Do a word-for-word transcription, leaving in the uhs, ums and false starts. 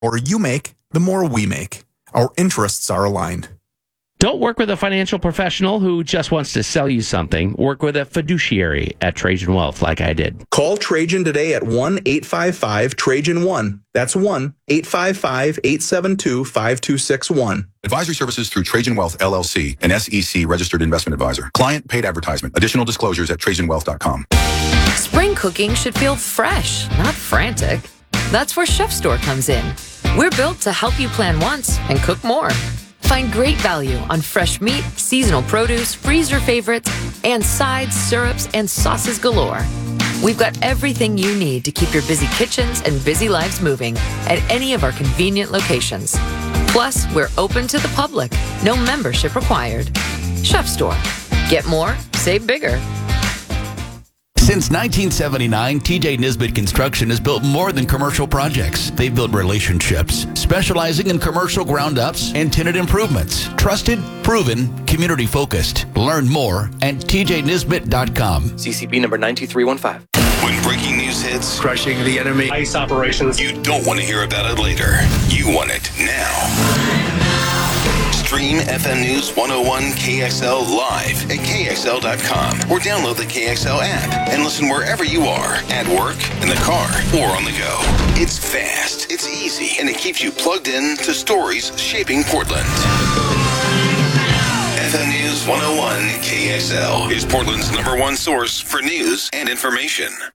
more you make, the more we make. Our interests are aligned. Don't work with a financial professional who just wants to sell you something. Work with a fiduciary at Trajan Wealth like I did. Call Trajan today at one eight five five Trajan one. That's one eight five five, eight seven two, five two six one. Advisory services through Trajan Wealth, L L C, an S E C registered investment advisor. Client paid advertisement. Additional disclosures at trajan wealth dot com. Spring cooking should feel fresh, not frantic. That's where Chef Store comes in. We're built to help you plan once and cook more. Find great value on fresh meat, seasonal produce, freezer favorites, and sides, syrups, and sauces galore. We've got everything you need to keep your busy kitchens and busy lives moving at any of our convenient locations. Plus, we're open to the public. No membership required. Chef Store. Get more, save bigger. Since nineteen seventy-nine, T J Nisbet Construction has built more than commercial projects. They've built relationships, specializing in commercial ground-ups and tenant improvements. Trusted, proven, community-focused. Learn more at T J Nisbet dot com. C C B number nine two three one five. When breaking news hits, crushing the enemy, ice operations, you don't want to hear about it later. You want it now. Stream F M News one oh one K X L live at K X L dot com or download the K X L app and listen wherever you are, at work, in the car, or on the go. It's fast, it's easy, and it keeps you plugged in to stories shaping Portland. F M News one oh one K X L is Portland's number one source for news and information.